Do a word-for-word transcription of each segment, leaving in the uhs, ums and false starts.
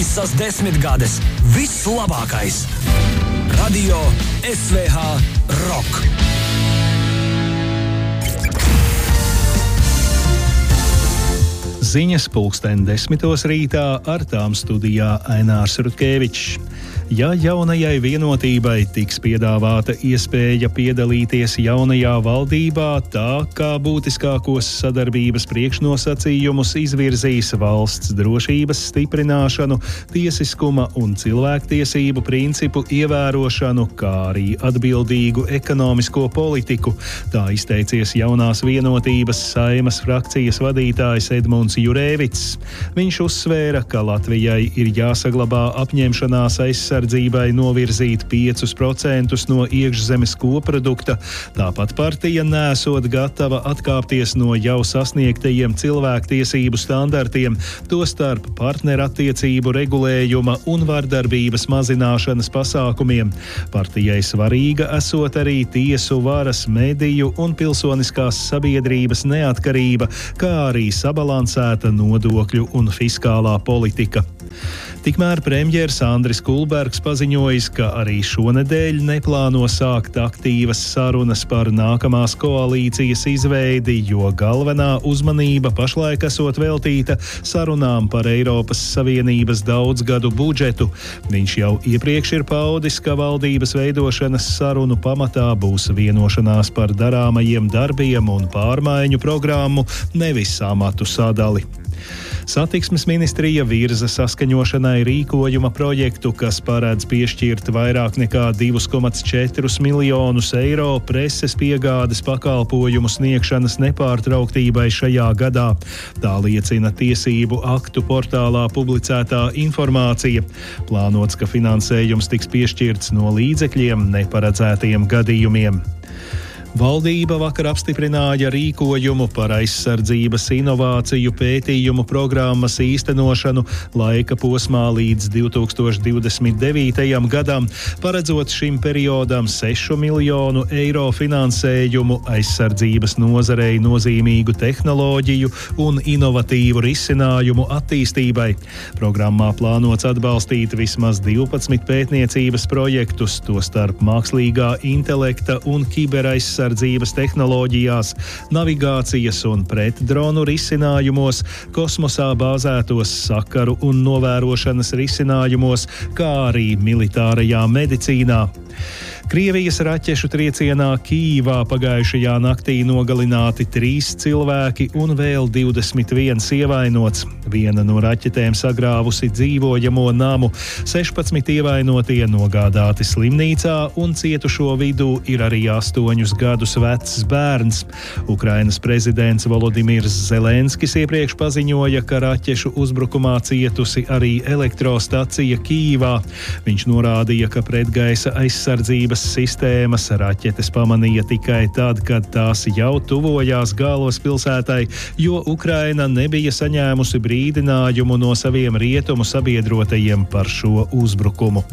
Visas desmitgades viss labākais. Radio S V H Rock. Ziņas pulksten desmitos rītā, ar tām studijā Ainārs Rutkevičs. Ja jaunajai vienotībai tiks piedāvāta iespēja piedalīties jaunajā valdībā, tā kā būtiskākos sadarbības priekšnosacījumus izvirzīs valsts drošības stiprināšanu, tiesiskuma un cilvēktiesību principu ievērošanu, kā arī atbildīgu ekonomisko politiku. Tā izteicies jaunās vienotības Saeimas frakcijas vadītājs Edmunds Jurēvits. Viņš uzsvēra, ka Latvijai ir jāsaglabā apņemšanās aizsardzībai novirzīt piecus procentus no iekšzemes koprodukta. Tāpat partija nesot gatava atkāpties no jau sasniegtajiem cilvēktiesību standartiem, tostarp partnerattiecību regulējuma un vardarbības mazināšanas pasākumiem. Partijai svarīga esot arī tiesu varas, mediju un pilsoniskās sabiedrības neatkarība, kā arī sabalansēta nodokļu un fiskālā politika. Tikmēr premjers Andris Kulbergs paziņojis, ka arī šonedēļ neplāno sākt aktīvas sarunas par nākamās koalīcijas izveidi, jo galvenā uzmanība pašlaik esot veltīta sarunām par Eiropas Savienības daudzgadu budžetu. Viņš jau iepriekš ir paudis, ka valdības veidošanas sarunu pamatā būs vienošanās par darāmajiem darbiem un pārmaiņu programmu, nevis amatu sadali. Satiksmes ministrija virza saskaņošanai rīkojuma projektu, kas paredz piešķirt vairāk nekā divus komats četrus miljonus eiro preses piegādes pakalpojumu sniegšanas nepārtrauktībai šajā gadā. Tā liecina tiesību aktu portālā publicētā informācija. Plānots, ka finansējums tiks piešķirts no līdzekļiem neparedzētiem gadījumiem. Valdība vakar apstiprināja rīkojumu par aizsardzības inovāciju pētījumu programmas īstenošanu laika posmā līdz divi tūkstoši divdesmit devītajam gadam, paredzot šim periodam sešu miljonu eiro finansējumu aizsardzības nozarei nozīmīgu tehnoloģiju un inovatīvu risinājumu attīstībai. Programmā plānots atbalstīt vismaz divpadsmit pētniecības projektus, tostarp mākslīgā intelekta un kiberaizsardzības sardzības tehnoloģijās, navigācijas un pretdronu risinājumos, kosmosā bāzētos sakaru un novērošanas risinājumos, kā arī militārajā medicīnā. Krievijas raķešu triecienā Kijivā pagājušajā naktī nogalināti trīs cilvēki un vēl divdesmit viens ievainots. Viena no raķetēm sagrāvusi dzīvojamo namu, sešpadsmit ievainotie nogādāti slimnīcā un cietušo vidū ir arī astoņus gadus vecs bērns. Ukrainas prezidents Volodimirs Zelenskis iepriekš paziņoja, ka raķešu uzbrukumā cietusi arī elektrostacija Kijivā. Viņš norādīja, ka pretgaisa aizsardzības sistēmas raķetes pamanīja tikai tad, kad tās jau tuvojās galvaspilsētai, jo Ukraina nebija saņēmusi brīdinājumu no saviem rietumu sabiedrotajiem par šo uzbrukumu.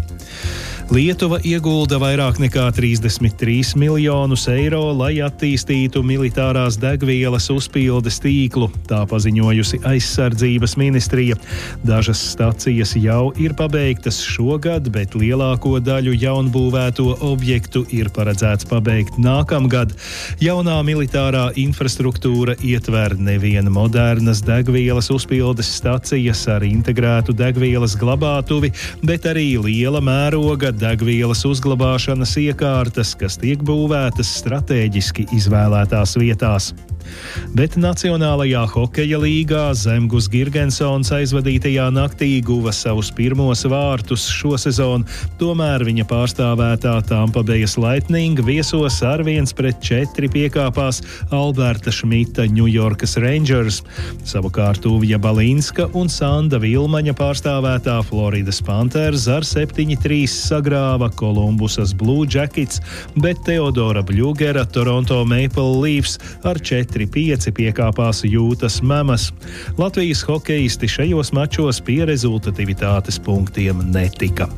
Lietuva iegulda vairāk nekā trīsdesmit trīs miljonus eiro, lai attīstītu militārās degvielas uzpildes tīklu, tā paziņojusi aizsardzības ministrija. Dažas stacijas jau ir pabeigtas šogad, bet lielāko daļu jaunbūvēto objektu ir paredzēts pabeigt nākamgad. Jaunā militārā infrastruktūra ietver nevien modernas degvielas uzpildes stacijas ar integrētu degvielas glabātuvi, bet arī liela mēroga degvielas uzglabāšanas iekārtas, kas tiek būvētas stratēģiski izvēlētās vietās. Bet Nacionālajā hokeja līgā Zemgus Girgensons aizvadītajā naktī guva savus pirmos vārtus šosezon, tomēr viņa pārstāvētā Tampa Bayas Lightning viesos ar viens pret četri piekāpās Alberta Šmita Ņujorkas Rangers. Savukārt Uvja Balinska un Sanda Vilmaņa pārstāvētā Floridas Panthers ar septiņi trīs sagrāva Kolumbusas Blue Jackets, bet Teodora Bļugera Toronto Maple Leafs ar četri pieci piekāpās Jūtas Mamas. Latvijas hokejisti šajos mačos pie rezultativitātes punktiem netika.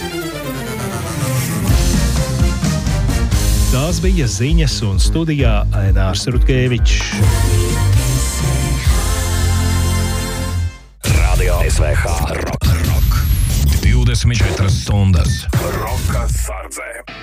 Tās bija ziņas un studijā Ainārs Rutkevičs. Radio S V H Rock. Rock. divdesmit četras stundas. Roka sardzē.